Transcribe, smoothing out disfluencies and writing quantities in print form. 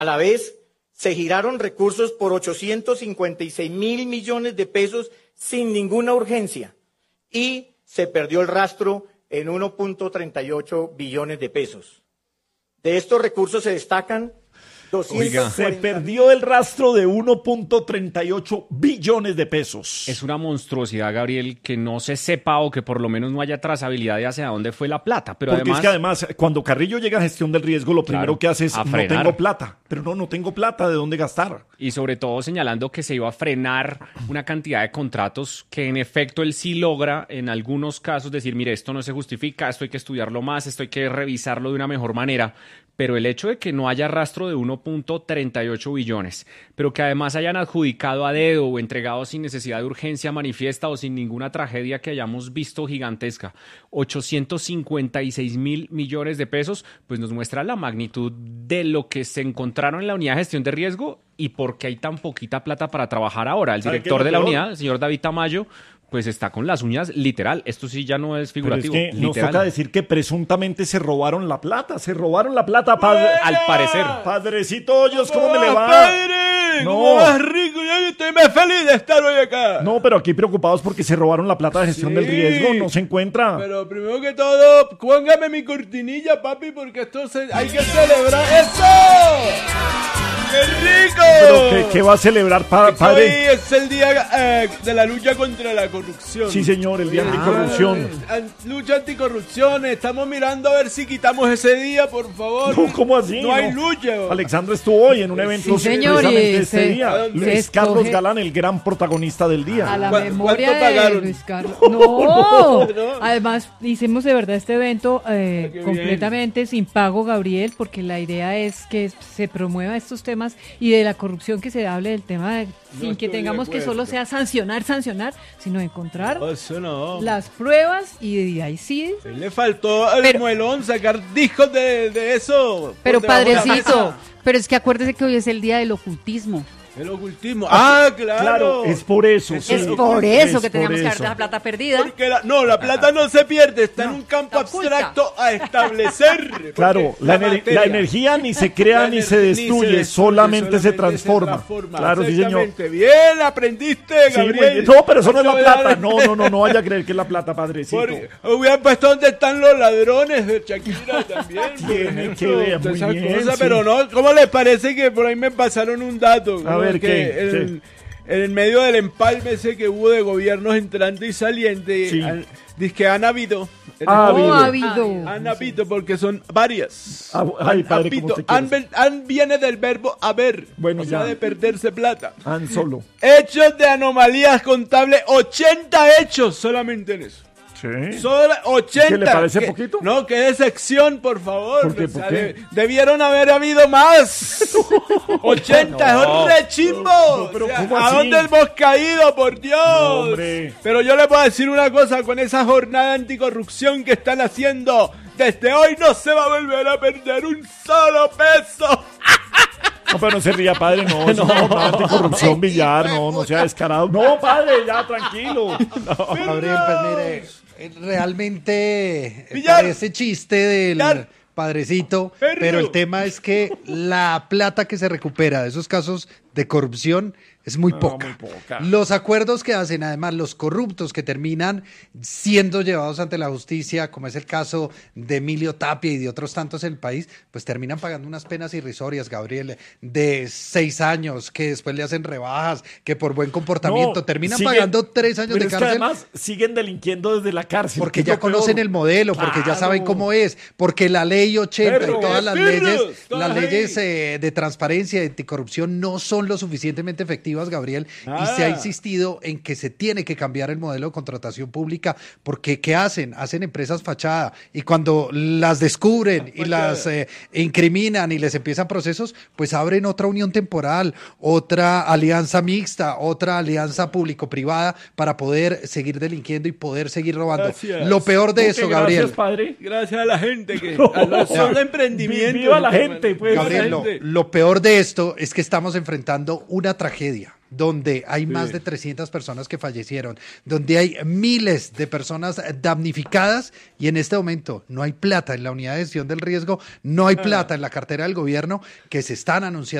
A la vez, se giraron recursos por 856.000 millones de pesos sin ninguna urgencia y se perdió el rastro en 1.38 billones de pesos. De estos recursos se destacan 240. Se perdió el rastro de 1.38 billones de pesos. Es una monstruosidad, Gabriel, que no se sepa o que por lo menos no haya trazabilidad de hacia dónde fue la plata. Pero porque es que además, cuando Carrillo llega a gestión del riesgo, lo primero que hace es, no tengo plata. Pero no tengo plata, ¿de dónde gastar? Y sobre todo señalando que se iba a frenar una cantidad de contratos que en efecto él sí logra en algunos casos decir, mire, esto no se justifica, esto hay que estudiarlo más, esto hay que revisarlo de una mejor manera. Pero el hecho de que no haya rastro de 1.38 billones, pero que además hayan adjudicado a dedo o entregado sin necesidad de urgencia manifiesta o sin ninguna tragedia que hayamos visto gigantesca, 856.000 millones de pesos, pues nos muestra la magnitud de lo que se encontraron en la unidad de gestión de riesgo y por qué hay tan poquita plata para trabajar ahora. El director de la unidad, el señor David Tamayo, pues está con las uñas literal. Esto sí ya no es figurativo. Pero es que nos toca decir que presuntamente se robaron la plata. Se robaron la plata, padre. Al parecer. Padrecito Hoyos, ¿cómo me le va? ¡Padre! No. ¿Cómo vas, rico? Yo estoy más feliz de estar hoy acá. No, pero aquí preocupados porque se robaron la plata de gestión del riesgo. No se encuentra. Pero primero que todo, póngame mi cortinilla, papi, porque esto hay que celebrar. ¡Eso! ¡Qué rico! ¿Pero qué va a celebrar, padre? Hoy es el día de la lucha contra la corrupción. Sí, señor, el día anticorrupción. Lucha anticorrupción. Estamos mirando a ver si quitamos ese día, por favor. No, ¿cómo así? No hay lucha. Alexandro estuvo hoy en un evento precisamente este día. Luis Carlos Galán, el gran protagonista del día. A la memoria de Luis Carlos. No. Además, hicimos de verdad este evento completamente sin pago, Gabriel, porque la idea es que se promueva estos temas y de la corrupción, que se hable del tema sin que tengamos que solo sea sancionar, sino encontrar las pruebas y de ahí sí. Le faltó al muelón sacar discos de eso. Pero padrecito, pero es que acuérdese que hoy es el día del ocultismo. El ocultismo. Ah, claro. Es por eso. Es por eso que teníamos que haber la plata perdida. Porque la plata no se pierde, está en un campo abstracto a establecer. Claro, la energía ni se crea ni se destruye, solamente se transforma. Claro, sí, señor. Bien, aprendiste, Gabriel. No, pero eso no es la plata. No vaya a creer que es la plata, padrecito. Hubieran puesto dónde están los ladrones de Shakira también. Tiene que ver, muy bien. Pero no, ¿cómo les parece que por ahí me pasaron un dato? A ver, en el medio del empalme ese que hubo de gobiernos entrante y saliente, dice que han habido. Han habido porque son varias. Ay, padre, viene del verbo haber, bueno, sea, de perderse plata. Han solo. Hechos de anomalías contables, 80 hechos solamente en eso. Sí. Solo 80. ¿Qué le parece poquito? No, qué decepción, por favor. ¿Por qué? ¿Por qué? Debieron haber habido más. 80 es un rechimbo. ¿A dónde hemos caído, por Dios? No, hombre. Pero yo le puedo decir una cosa, con esa jornada anticorrupción que están haciendo, desde hoy no se va a volver a perder un solo peso. No, pero no se ría, padre, no anticorrupción, Villar, no sea descarado. No, padre, ya, tranquilo. Gabriel, pues mire, realmente parece chiste del padrecito, pero el tema es que la plata que se recupera de esos casos de corrupción es muy poca. Los acuerdos que hacen, además, los corruptos que terminan siendo llevados ante la justicia, como es el caso de Emilio Tapia y de otros tantos en el país, pues terminan pagando unas penas irrisorias, Gabriel, de 6 años, que después le hacen rebajas, que por buen comportamiento terminan pagando 3 años de cárcel. Que además siguen delinquiendo desde la cárcel. Porque ya conocen el modelo, porque ya saben cómo es, porque la ley 80 y todas las leyes de transparencia y de anticorrupción no son lo suficientemente efectivas, Gabriel, y se ha insistido en que se tiene que cambiar el modelo de contratación pública, porque ¿qué hacen? Hacen empresas fachada, y cuando las descubren y las incriminan y les empiezan procesos, pues abren otra unión temporal, otra alianza mixta, otra alianza público-privada para poder seguir delinquiendo y poder seguir robando. Gracias. Lo peor de eso, Gabriel. Gracias, padre. Gracias a la gente que son emprendimientos. Viva la gente, pues. Gabriel, lo peor de esto es que estamos enfrentando una tragedia. donde hay más de 300 personas que fallecieron, donde hay miles de personas damnificadas y en este momento no hay plata en la unidad de gestión del riesgo, no hay plata en la cartera del gobierno, que se están anunciando